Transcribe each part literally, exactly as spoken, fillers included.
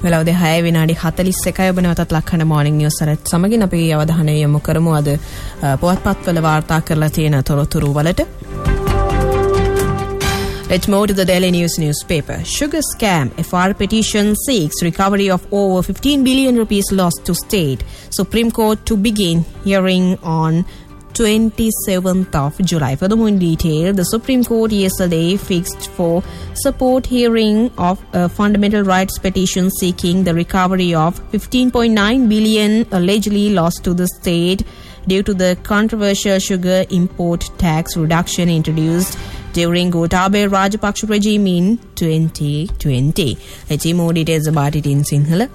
වෙලාව දෙහය විනාඩි හතළිස් එකයි ඔබ නැවතත් ලක්හඬ මොර්නිං නිවුස් සරත් සමගින් අපි අවධානය යොමු කරමු අද පුවත්පත්වල වාර්තා කරලා තියෙන තොරතුරු වලට. Let's move to the Daily News newspaper. Sugar scam. F R petition seeks recovery of over fifteen billion rupees lost to state. Supreme Court to begin hearing on twenty-seventh of July. Furthermore, in detail, the Supreme Court yesterday fixed for support hearing of a fundamental rights petition seeking the recovery of fifteen point nine billion allegedly lost to the state due to the controversial sugar import tax reduction introduced during Gotabaya Rajapaksa regime in twenty twenty. Let's see more details about it in Sinhala.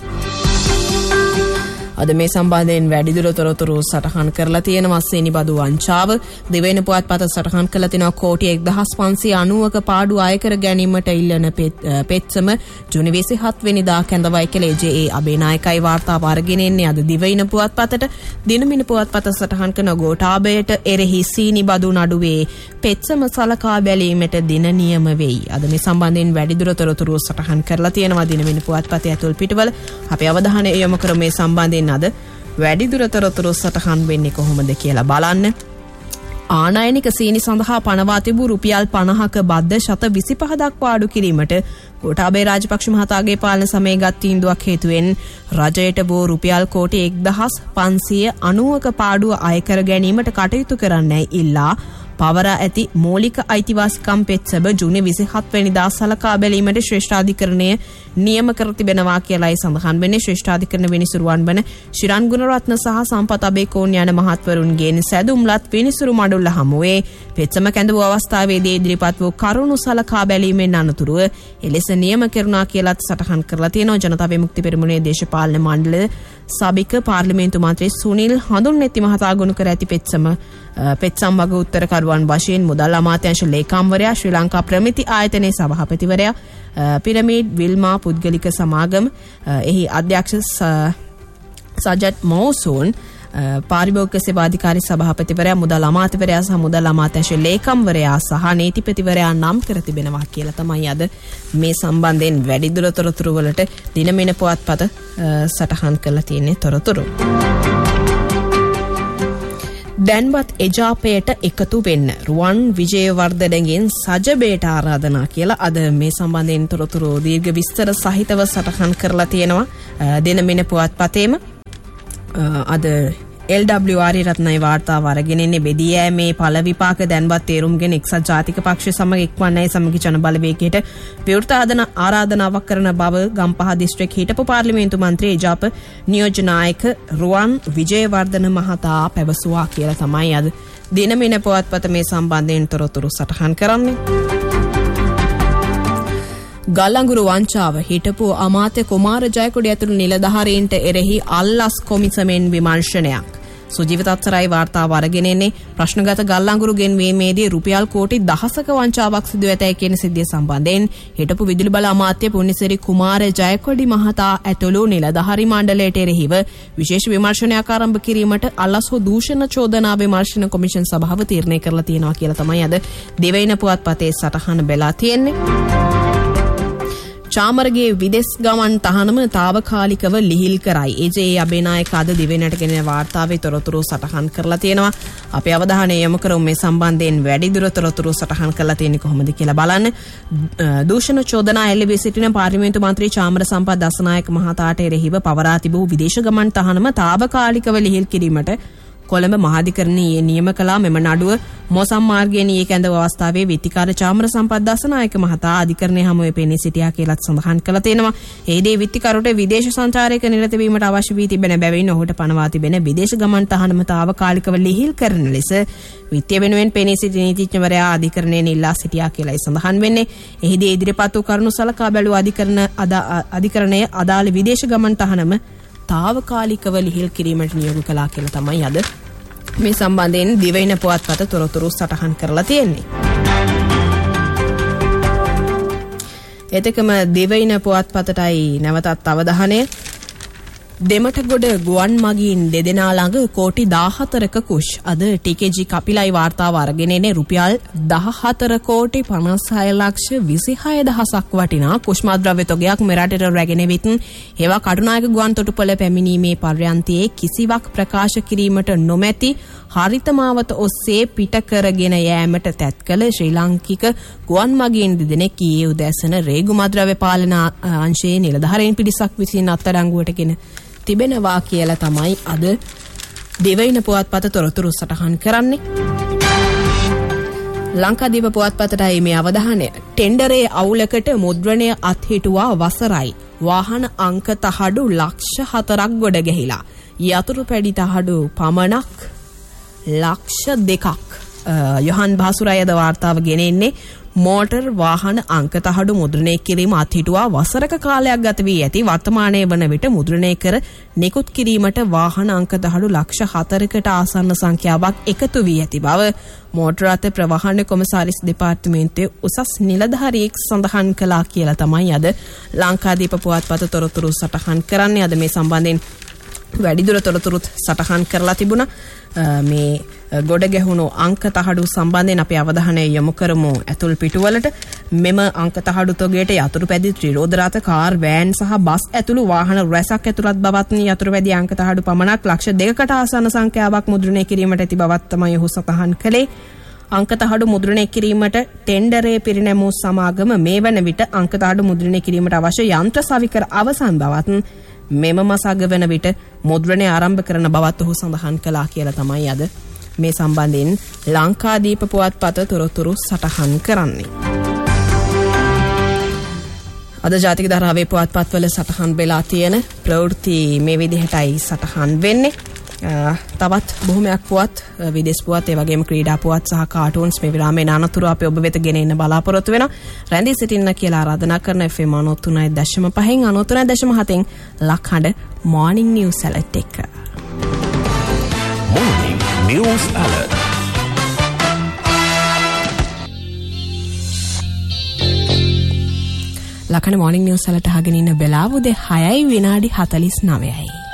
අද මේ සම්බන්ධයෙන් වැඩිදුර තොරතුරු සටහන් කරලා තියෙනවා. සීනි බදු වංචාව දෙවෙනි පුවත්පත සටහන් කරලා තිනවා කෝටි එක්දහස් පන්සිය අනූවක පාඩු අයකර ගැනීමට ඉල්ලන පෙත්සම ජූනි විසිහත් වෙනිදා කැඳවයි කියලා ජේ ඒ අබේනායකයි වාර්තාව අරගෙන එන්නේ. අද දිවයින පුවත්පතට දිනමින පුවත්පත සටහන් කරන ගෝඨාභයට එරෙහි සීනි බදු නඩුවේ පෙත්සම සලකා බැලීමට දින නියම වෙයි. අද මේ සම්බන්ධයෙන් වැඩිදුර තොරතුරු සටහන් කරලා තියෙනවා දිනමින පුවත්පතේ ඇතුල් පිටවල. අපි අවධානය යොමු කරමු මේ සම්බන්ධයෙන් අද වැඩිදුර තොරතුරු සටහන් වෙන්නේ කොහොමද කියලා බලන්න. ආනයනික සීනි සඳහා පනවා තිබූ රුපියල් පනහක බද්ද ශත විසිපහ දක්වා අඩු කිරීමට ගෝඨාභය රාජපක්ෂ මහතාගේ පාලන සමයේ ගත් තීන්දුවක් හේතුවෙන් රජයට බෝ රුපියල් කෝටි එක්දහස් පන්සිය අනූවක පාඩුව අය කර ගැනීමට කටයුතු කරන්නයි ඉල්ලා පවරා ඇති මූලික අයිතිවාසිකම් පෙත්සම ජූනි විසිහත් වෙනිදා සලකා බැලීමට ශ්‍රේෂ්ඨාධිකරණය නියම කර තිබෙනවා කියලායි සඳහන් වෙන්නේ. ශ්‍රේෂ්ඨාධිකරණ විනිසුරුවන් වන ශිරන් ගුණරත්න සහ සම්පත් අබේකෝන් යන මහත්වරුන්ගෙන් සැදුම්ලත් විනිසුරු මඩුල්ල හමුවේ පෙත්සම කැඳවූ අවස්ථාවේදී ඉදිරිපත් වූ කරුණු සලකා බැලීමෙන් අනතුරුව එලෙස නියම කෙරුණා කියලාත් සටහන් කරලා තියෙනවා. ජනතා විමුක්ති පෙරමුණේ දේශපාලන මණ්ඩල සභික පාර්ලිමේන්තු මන්ත්‍රී සුනිල් හඳුන්නෙති මහතා ගොනු කර ඇති පෙත්සම පෙත්සම් වග උත්තරකරුවන් වශයෙන් මුදල් අමාත්‍යාංශ ලේකම්වරයා, ශ්‍රී ලංකා ප්‍රමිති ආයතනයේ සභාපතිවරයා, පිරමීඩ් විල්මා පුද්ගලික සමාගම එහි අධ්‍යක්ෂ සජත් මෝසුන්, පාරිභෝගික සේවාධිකාරී සභාපතිවරයා, මුදල් අමාත්‍යවරයා සහ මුදල් අමාත්‍යාංශ ලේකම්වරයා සහ නීතිපතිවරයා නම් කර තිබෙනවා කියලා තමයි අද මේ සම්බන්ධයෙන් වැඩිදුර තොරතුරු වලට දිනමින පුවත්පත සටහන් කරලා තියෙන තොරතුරු. දැන්වත් එජාපයට එකතු වෙන්න රුවන් විජේවර්ධනගෙන් සජබේට ආරාධනා කියලා අද මේ සම්බන්ධයෙන් තොරතුරු දීර්ඝ විස්තර සහිතව සටහන් කරලා තියෙනවා දිනමින පුවත්පතේම. අද එල් ඩබ්ලිව් ආර් රත්නයි වාර්තාව අරගෙන ඉන්නේ. බෙදී යෑමේ ඵල විපාක දැන්වත් තේරුම්ගෙන එක්සත් ජාතික පක්ෂය සමග එක්වන්නයි සමගි ජන බලවේගයට විවෘත ආරාධනාවක් කරන බව ගම්පහ දිස්ත්‍රික් හිටපු පාර්ලිමේන්තු මන්ත්‍රී එජාප නියෝජ්‍ය නායක රුවන් විජේවර්ධන මහතා පැවසුවා කියලා තමයි අද දිනමින පුවත්පත මේ සම්බන්ධයෙන් තොරතුරු සටහන් කරන්නේ. ගල්අඟුරු වංචාව හිටපු අමාත්‍ය කුමාර ජයකොඩි ඇතුළු නිලධාරීන්ට එරෙහි අල්ලස් කොමිසමෙන් විමර්ශනයක්. සුජීවිත අත්සරයි වාර්තාව අරගෙන එන්නේ. ප්‍රශ්නගත ගල්අඟුරු ගෙන්වීමේදී රුපියල් කෝටි දහසක වංචාවක් සිදු ඇතැයි කියන සිද්ධිය සම්බන්ධයෙන් හිටපු විදුලි බල අමාත්‍ය පුණ්‍යසිරි කුමාර ජයකොඩි මහතා ඇතුළු නිලධාරී මණ්ඩලයට එරෙහිව විශේෂ විමර්ශනයක් ආරම්භ කිරීමට අල්ලස් හෝ දූෂණ චෝදනා විමර්ශන කොමිෂන් සභාව තීරණය කරලා තියෙනවා කියලා තමයි අද දිවයින පුවත්පතේ සටහන බෙලා තියෙන්නේ. චාමරගේ විදෙස් ගමන් තහනම తాවකාලිකව ලිහිල් කරයි. ඒ ජේ ඒ අබේනායක අද දිවෙනට ගෙනෙන වාර්තාවේ තොරතුරු සටහන් කරලා තියෙනවා. අපි අවධානය යොමු කරමු මේ සම්බන්ධයෙන් වැඩිදුර තොරතුරු සටහන් කරලා තියෙන්නේ කොහොමද කියලා බලන්න. දූෂණ චෝදනා එල්ලවී සිටින පාර්ලිමේන්තු මන්ත්‍රී චාමර සම්පත් දසනායක මහතාට එරෙහිව පවරා තිබූ විදේශ ගමන් තහනම తాවකාලිකව ලිහිල් කිරීමට කොළඹ මහාධිකරණයේ නියම කළා. මෙම නඩුව මොසම් මාර්ගයේ නිය කැඳව අවස්ථාවේ විත්තිකාර චාමර සම්පත් දසනායක මහතා අධිකරණයේ හමුවේ පෙනී සිටියා කියලාත් සඳහන් කළා තියෙනවා. එෙහිදී විත්තිකරුට විදේශ සංචාරයක නිරත වීමට අවශ්‍ය වී තිබෙන බැවින් ඔහුට පනවා තිබෙන විදේශ ගමන් තහනම తాවකාලිකව ලිහිල් කරන ලෙස විත්‍ය වෙනුවෙන් පෙනී සිටි නීතිඥවරයා අධිකරණයෙන් ඉල්ලා සිටියා කියලායි සඳහන් වෙන්නේ. එෙහිදී ඉදිරිපත් වූ කරුණු සලකා බැලූ අධිකරණ අධිකරණයේ අදාළ විදේශ ගමන් තහනම තාවකාලිකව ලිහිල් කිරීමට නියෝග කළා කියලා තමයි අද මේ සම්බන්ධයෙන් දිවයින පුවත්පත තොරතුරු සටහන් කරලා තියෙන්නේ. එතකම දිවයින පුවත්පතටයි නැවතත් අවධානය. දෙමටගොඩ ගුවන් මගීන් දෙදෙනා ළඟ කෝටි දාහතරක කුෂ් අද ටීකේජී කපිලයි වාර්තාව අරගෙන එන්නේ රුපියල් දහහතර කෝටි පනස් හය ලක්ෂ විසිහය දහසක් වටිනා කුෂ්මද්‍රව්‍ය තොගයක් මෙරටට රැගෙන විත් ඒවා කටුනායක ගුවන් තොටුපළ පැමිණීමේ පර්යන්තයේ කිසිවක් ප්‍රකාශ කිරීමට නොමැති හරිතමාවත ඔස්සේ පිට කරගෙන යෑමට තැත් කළ ශ්‍රී ලාංකික ගුවන් මගීන් දෙදෙනෙක් ඊයේ උදෑසන රේගු මද්‍රව්‍ය පාලන අංශයේ නිලධාරීන් පිරිසක් විසින් අත්අඩංගුවටගෙන තිබෙනවා කියලා තමයි අද දෙවයින පුවත්පත තොරතුරු සටහන් කරන්නේ. ලංකාදීප පුවත්පතටයි මේ අවධානය. ටෙන්ඩරේ අවුලකට මුද්‍රණය අත්හිටුවා වසරයි. වාහන අංක තහඩු ලක්ෂ හතරක් ගොඩ ගැහිලා. යතුරු පැඩි තහඩු පමණක් ලක්ෂ දෙකක්. යොහන් බාසුරයද වාර්තාව ගෙනෙන්නේ මෝටර් වාහන අංක තහඩු මුද්‍රණය කිරීම අත්හිටුවා වසරක කාලයක් ගත වී ඇති වර්තමානයේ වන විට මුද්‍රණය කර නිකුත් කිරීමට වාහන අංක තහඩු ලක්ෂ හතරකට ආසන්න සංඛ්‍යාවක් එකතු වී ඇති බව මෝටර රථ ප්‍රවාහන කොමසාරිස් දෙපාර්තමේන්තුවේ උසස් නිලධාරියෙක් සඳහන් කළා කියලා තමයි අද ලංකාදීප පුවත්පත තොරතුරු සටහන් කරන්නේ. අද මේ සම්බන්ධයෙන් වැඩිදුර තොරතුරුත් සටහන් කරලා තිබුණා. මේ ගොඩ ගැහුණු අංක තහඩු සම්බන්ධයෙන් අපි අවධානය යොමු කරමු ඇතුල් පිටුවලට. මෙම අංක තහඩු තොගයට යතුරු පැදි ත්‍රිරෝද රථ කාර් වෑන් සහ බස් ඇතුළු වාහන රැසක් ඇතුළත් බවත් යතුරු පැදි අංක තහඩු පමණක් ලක්ෂ දෙකකට ආසන්න සංඛ්‍යාවක් මුද්‍රණය කිරීමට ඇති බවත් තමයි ඔහු සටහන් කළේ. අංක තහඩු මුද්‍රණය කිරීමට ටෙන්ඩරේ පිරිනැමූ සමාගම මේ වන විට අංක තහඩු මුද්‍රණය කිරීමට අවශ්‍ය යන්ත්‍ර සවිකර අවසන් බවත් මෙම මසග වන විට මුද්‍රණය ආරම්භ කරන බවත් ඔහු සඳහන් කළා කියලා තමයි අද මේ සම්බන්ධයෙන් ලංකාදීප පුවත්පත තොරතුරු සටහන් කරන්නේ. අද ජාතික ධාරාවේ පුවත්පත්වල සටහන් වෙලා තියෙන ප්‍රවෘත්ති මේ විදිහටයි සටහන් වෙන්නේ. තවත් බොහොමයක් පුවත් විදේශ පුවත් ඒ වගේම ක්‍රීඩා පුවත් සහ කාටූන්ස් මේ විරාමයේ අනතුරු අපි ඔබ වෙත ගෙන එන්න බලාපොරොත්තු වෙනවා. රැඳී සිටින්න කියලා ආරාධනා කරන F M ninety three point five ninety three point seven ලක්හඬ මොර්නිං news alert එක. Morning News Alert. ලක්හඬ මොර්නිං news alert අහගෙන ඉන්න වෙලාව උදේ හයයි විනාඩි හතළිස් නවයයි.